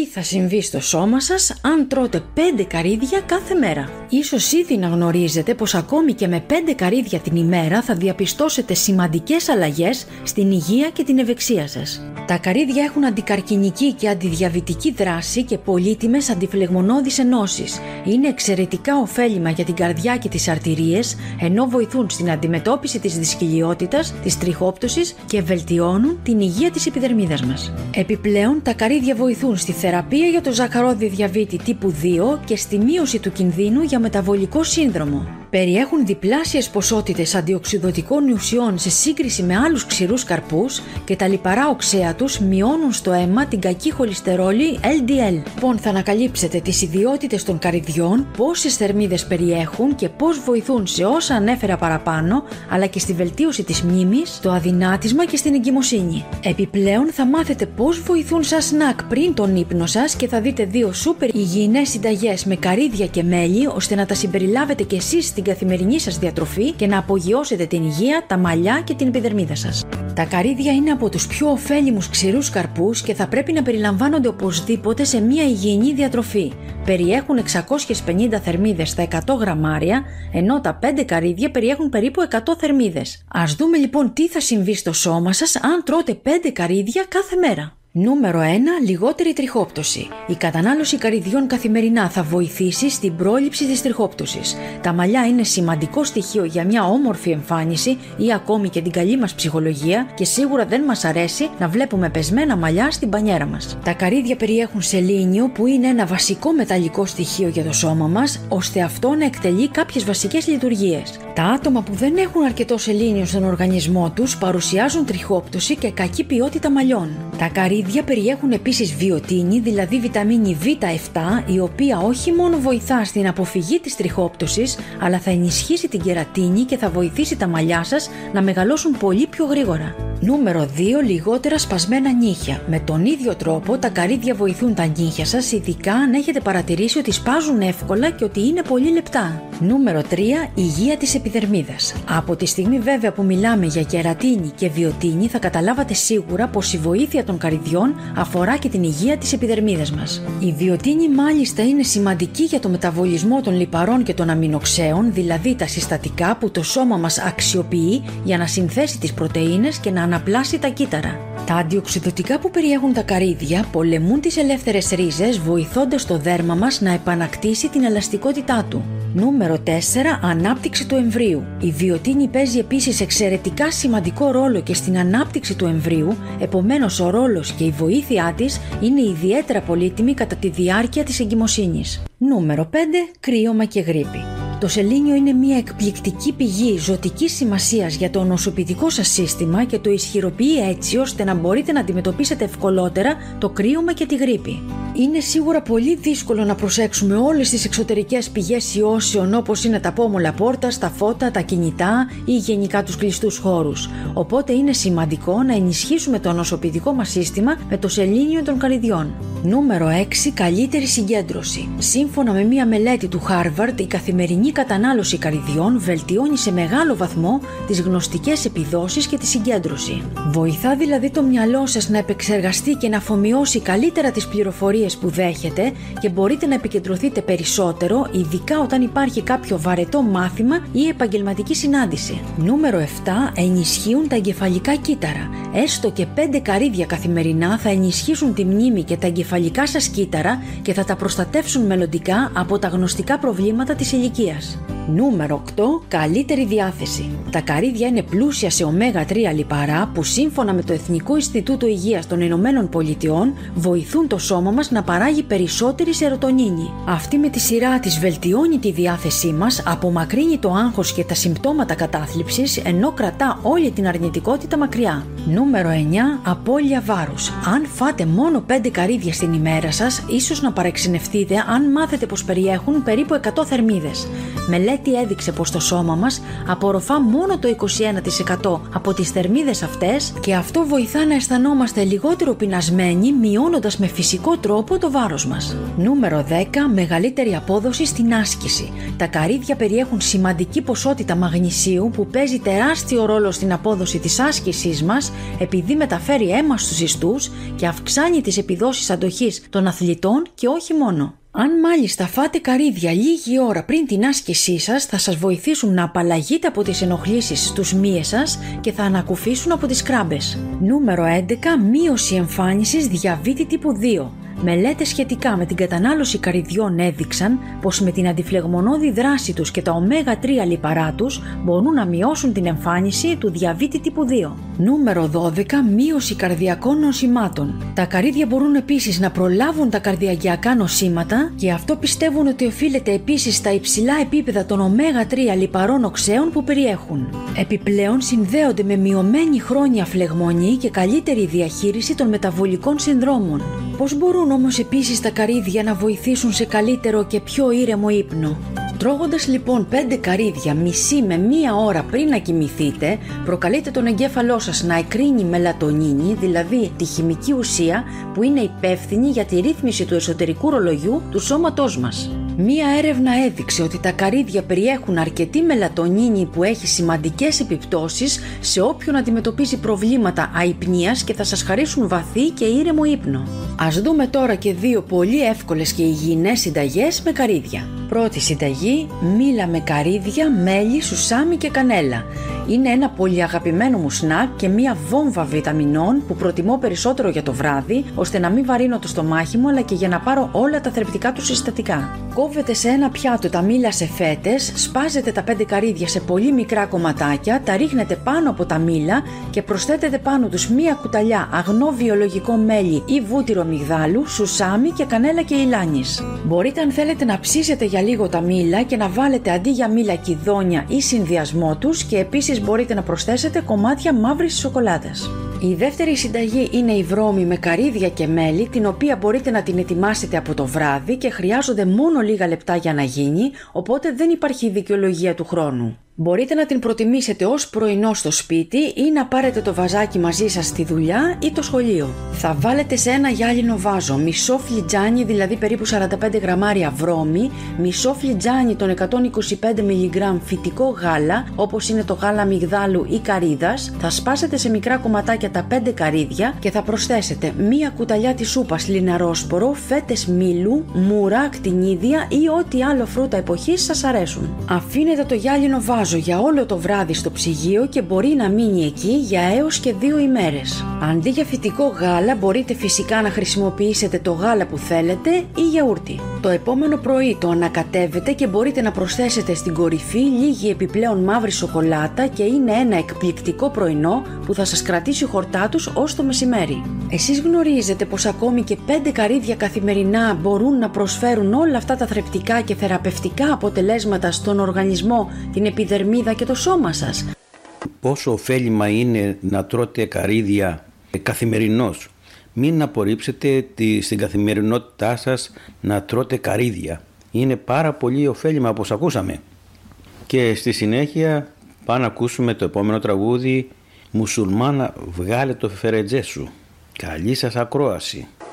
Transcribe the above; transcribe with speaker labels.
Speaker 1: Τι θα συμβεί στο σώμα σας αν τρώτε 5 καρύδια κάθε μέρα? Ίσως ήδη να γνωρίζετε πως ακόμη και με 5 καρύδια την ημέρα θα διαπιστώσετε σημαντικές αλλαγές στην υγεία και την ευεξία σας. Τα καρύδια έχουν αντικαρκινική και αντιδιαβητική δράση και πολύτιμες αντιφλεγμονώδεις ενώσεις. Είναι εξαιρετικά ωφέλιμα για την καρδιά και τις αρτηρίες, ενώ βοηθούν στην αντιμετώπιση της δυσκολιότητας, της τριχόπτωσης και βελτιώνουν την υγεία της επιδερμίδας μας. Επιπλέον, τα καρύδια βοηθούν στη θεραπεία για το ζαχαρόδι διαβήτη τύπου 2 και στη μείωση του κινδύνου για μεταβολικό σύνδρομο. Περιέχουν διπλάσιες ποσότητες αντιοξυδωτικών ουσιών σε σύγκριση με άλλους ξηρούς καρπούς και τα λιπαρά οξέα τους μειώνουν στο αίμα την κακή χολυστερόλη LDL. Λοιπόν, θα ανακαλύψετε τις ιδιότητες των καρυδιών, πόσες θερμίδες περιέχουν και πώς βοηθούν σε όσα ανέφερα παραπάνω, αλλά και στη βελτίωση της μνήμης, το αδυνάτισμα και στην εγκυμοσύνη. Επιπλέον, θα μάθετε πώς βοηθούν σαν σνακ πριν τον ύπνο σας και θα δείτε 2 σούπερ υγιεινές συνταγές με καρύδια και μέλι, ώστε να τα συμπεριλάβετε κι εσείς στην καθημερινή σας διατροφή και να απογειώσετε την υγεία, τα μαλλιά και την επιδερμίδα σας. Τα καρύδια είναι από τους πιο ωφέλιμους ξηρούς καρπούς και θα πρέπει να περιλαμβάνονται οπωσδήποτε σε μια υγιεινή διατροφή. Περιέχουν 650 θερμίδες στα 100 γραμμάρια, ενώ τα 5 καρύδια περιέχουν περίπου 100 θερμίδες. Ας δούμε λοιπόν τι θα συμβεί στο σώμα σας αν τρώτε 5 καρύδια κάθε μέρα. Νούμερο 1. Λιγότερη τριχόπτωση. Η κατανάλωση καρυδιών καθημερινά θα βοηθήσει στην πρόληψη της τριχόπτωσης. Τα μαλλιά είναι σημαντικό στοιχείο για μια όμορφη εμφάνιση ή ακόμη και την καλή μας ψυχολογία και σίγουρα δεν μας αρέσει να βλέπουμε πεσμένα μαλλιά στην μπανιέρα μας. Τα καρύδια περιέχουν σελήνιο που είναι ένα βασικό μεταλλικό στοιχείο για το σώμα μας, ώστε αυτό να εκτελεί κάποιες βασικές λειτουργίες. Τα άτομα που δεν έχουν αρκετό σελήνιο στον οργανισμό τους παρουσιάζουν τριχόπτωση και κακή ποιότητα μαλλιών. Τα καρύδια περιέχουν επίσης βιοτίνη, δηλαδή βιταμίνη Β7, η οποία όχι μόνο βοηθά στην αποφυγή της τριχόπτωσης, αλλά θα ενισχύσει την κερατίνη και θα βοηθήσει τα μαλλιά σας να μεγαλώσουν πολύ πιο γρήγορα. Νούμερο 2. Λιγότερα σπασμένα νύχια. Με τον ίδιο τρόπο, τα καρύδια βοηθούν τα νύχια σας, ειδικά αν έχετε παρατηρήσει ότι σπάζουν εύκολα και ότι είναι πολύ λεπτά. Νούμερο 3. Υγεία της επιδερμίδας. Από τη στιγμή βέβαια που μιλάμε για κερατίνη και βιοτίνη, θα καταλάβατε σίγουρα πως η βοήθεια των καρυδιών αφορά και την υγεία της επιδερμίδας μας. Η βιοτίνη μάλιστα είναι σημαντική για το μεταβολισμό των λιπαρών και των αμινοξέων, δηλαδή τα συστατικά που το σώμα μας αξιοποιεί για να συνθέσει τις πρωτεΐνες και να αναπλάσει τα κύτταρα. Τα αντιοξυδωτικά που περιέχουν τα καρύδια πολεμούν τις ελεύθερες ρίζες, βοηθώντας το δέρμα μας να επανακτήσει την ελαστικότητά του. Νούμερο 4. Ανάπτυξη του εμβρίου. Η βιοτίνη παίζει επίσης εξαιρετικά σημαντικό ρόλο και στην ανάπτυξη του εμβρίου, επομένως ο ρόλος και η βοήθειά της είναι ιδιαίτερα πολύτιμη κατά τη διάρκεια της εγκυμοσύνης. Νούμερο 5. Κρύωμα και γρίπη. Το σελήνιο είναι μια εκπληκτική πηγή ζωτικής σημασίας για το νοσοποιητικό σας σύστημα και το ισχυροποιεί έτσι ώστε να μπορείτε να αντιμετωπίσετε ευκολότερα το κρύωμα και τη γρίπη. Είναι σίγουρα πολύ δύσκολο να προσέξουμε όλες τις εξωτερικές πηγές ιώσεων όπως είναι τα πόμολα πόρτας, τα φώτα, τα κινητά ή γενικά τους κλειστούς χώρους. Οπότε είναι σημαντικό να ενισχύσουμε το νοσοποιητικό μας σύστημα με το σελήνιο των καρυδιών. Νούμερο 6. Καλύτερη συγκέντρωση. Σύμφωνα με μια μελέτη του Harvard, η καθημερινή κατανάλωση καρυδιών βελτιώνει σε μεγάλο βαθμό τις γνωστικές επιδόσεις και τη συγκέντρωση. Βοηθά δηλαδή το μυαλό σας να επεξεργαστεί και να αφομοιώσει καλύτερα τις πληροφορίες που δέχεται και μπορείτε να επικεντρωθείτε περισσότερο, ειδικά όταν υπάρχει κάποιο βαρετό μάθημα ή επαγγελματική συνάντηση. Νούμερο 7. Ενισχύουν τα εγκεφαλικά κύτταρα. Έστω και 5 καρύδια καθημερινά θα ενισχύσουν τη μνήμη και τα εγκεφαλικά σας κύτταρα και θα τα προστατεύσουν μελλοντικά από τα γνωστικά προβλήματα της ηλικίας. Νούμερο 8. Καλύτερη διάθεση. Τα καρύδια είναι πλούσια σε ω3 λιπαρά που σύμφωνα με το Εθνικό Ινστιτούτο Υγείας των Ηνωμένων Πολιτειών βοηθούν το σώμα μας να παράγει περισσότερη σερωτονίνη. Αυτή με τη σειρά της βελτιώνει τη διάθεσή μας, απομακρύνει το άγχος και τα συμπτώματα κατάθλιψης, ενώ κρατά όλη την αρνητικότητα μακριά. Νούμερο 9. Απώλεια βάρους. Αν φάτε μόνο 5 καρύδια στην ημέρα σας, ίσως να παραξενευτείτε αν μάθετε πως περιέχουν περίπου 100 θερμίδες. Μελέτες μελέτη έδειξε πως το σώμα μας απορροφά μόνο το 21% από τις θερμίδες αυτές και αυτό βοηθά να αισθανόμαστε λιγότερο πεινασμένοι, μειώνοντας με φυσικό τρόπο το βάρος μας. Νούμερο 10. Μεγαλύτερη απόδοση στην άσκηση. Τα καρύδια περιέχουν σημαντική ποσότητα μαγνησίου που παίζει τεράστιο ρόλο στην απόδοση της άσκησής μας, επειδή μεταφέρει αίμα στους ιστούς και αυξάνει τις επιδόσεις αντοχής των αθλητών και όχι μόνο. Αν μάλιστα φάτε καρύδια λίγη ώρα πριν την άσκησή σας, θα σας βοηθήσουν να απαλλαγείτε από τις ενοχλήσεις στους μύες σας και θα ανακουφίσουν από τις κράμπες. Νούμερο 11. Μείωση εμφάνισης διαβήτη τύπου 2. Μελέτες σχετικά με την κατανάλωση καρυδιών έδειξαν πως με την αντιφλεγμονώδη δράση τους και τα ωμέγα-3 λιπαρά τους μπορούν να μειώσουν την εμφάνιση του διαβήτη τύπου 2. Νούμερο 12. Μείωση καρδιακών νοσημάτων. Τα καρύδια μπορούν επίσης να προλάβουν τα καρδιακιακά νοσήματα και αυτό πιστεύουν ότι οφείλεται επίσης στα υψηλά επίπεδα των ωμέγα-3 λιπαρών οξέων που περιέχουν. Επιπλέον συνδέονται με μειωμένη χρόνια φλεγμονή και καλύτερη διαχείριση των μεταβολικών συνδρόμων. Πώς μπορούν όμως επίσης τα καρύδια να βοηθήσουν σε καλύτερο και πιο ήρεμο ύπνο? Τρώγοντας λοιπόν 5 καρύδια μισή με 1 ώρα πριν να κοιμηθείτε, προκαλείτε τον εγκέφαλό σας να εκρίνει μελατονίνη, δηλαδή τη χημική ουσία που είναι υπεύθυνη για τη ρύθμιση του εσωτερικού ρολογιού του σώματός μας. Μία έρευνα έδειξε ότι τα καρύδια περιέχουν αρκετή μελατονίνη που έχει σημαντικές επιπτώσεις σε όποιον αντιμετωπίζει προβλήματα αϊπνίας και θα σας χαρίσουν βαθύ και ήρεμο ύπνο. Ας δούμε τώρα και 2 πολύ εύκολες και υγιεινές συνταγές με καρύδια. Πρώτη συνταγή: μήλα με καρύδια, μέλι, σουσάμι και κανέλα. Είναι ένα πολύ αγαπημένο μου σνακ και μία βόμβα βιταμινών που προτιμώ περισσότερο για το βράδυ, ώστε να μην βαρύνω το στομάχι μου αλλά και για να πάρω όλα τα θρεπτικά του συστατικά. Κόβετε σε ένα πιάτο τα μήλα σε φέτες, σπάζετε τα 5 καρύδια σε πολύ μικρά κομματάκια, τα ρίχνετε πάνω από τα μήλα και προσθέτετε πάνω τους 1 κουταλιά αγνό βιολογικό μέλι ή βούτυρο μυγδάλου, σουσάμι και κανέλα και ηλάνης. Μπορείτε αν θέλετε να ψήσετε για λίγο τα μήλα και να βάλετε αντί για μήλα κηδόνια ή συνδυασμό τους και επίσης μπορείτε να προσθέσετε κομμάτια μαύρης σοκολάτας. Η δεύτερη συνταγή είναι η βρώμη με καρύδια και μέλι, την οποία μπορείτε να την ετοιμάσετε από το βράδυ και χρειάζονται μόνο λίγα λεπτά για να γίνει, οπότε δεν υπάρχει δικαιολογία του χρόνου. Μπορείτε να την προτιμήσετε ως πρωινό στο σπίτι ή να πάρετε το βαζάκι μαζί σας στη δουλειά ή το σχολείο. Θα βάλετε σε ένα γυάλινο βάζο μισό φλιτζάνι, δηλαδή περίπου 45 γραμμάρια βρώμη, μισό φλιτζάνι των 125 mg φυτικό γάλα, όπως είναι το γάλα μυγδάλου ή καρύδας, θα σπάσετε σε μικρά κομματάκια τα 5 καρύδια και θα προσθέσετε 1 κουταλιά της σούπας λιναρόσπορο, φέτες μήλου, μούρα, ακτινίδια ή ό,τι άλλο φρούτα εποχής σας αρέσουν. Αφήνετε το γυάλινο βάζο για όλο το βράδυ στο ψυγείο και μπορεί να μείνει εκεί για έως και 2 ημέρες. Αντί για φυτικό γάλα μπορείτε φυσικά να χρησιμοποιήσετε το γάλα που θέλετε ή γιαούρτι. Το επόμενο πρωί το ανακατεύετε και μπορείτε να προσθέσετε στην κορυφή λίγη επιπλέον μαύρη σοκολάτα και είναι ένα εκπληκτικό πρωινό που θα σας κρατήσει χορτάτους ως το μεσημέρι. Εσείς γνωρίζετε πως ακόμη και 5 καρύδια καθημερινά μπορούν να προσφέρουν όλα αυτά τα θρεπτικά και θεραπευτικά αποτελέσματα στον οργανισμό, την επιδερμίδα και το σώμα σας.
Speaker 2: Πόσο ωφέλιμα είναι να τρώτε καρύδια καθημερινώς. Μην απορρίψετε στην καθημερινότητά σας να τρώτε καρύδια. Είναι πάρα πολύ ωφέλιμα όπως ακούσαμε. Και στη συνέχεια πάμε να ακούσουμε το επόμενο τραγούδι «Μουσουλμάνα, βγάλε το φερετζέ σου». Καλή σας ακρόαση.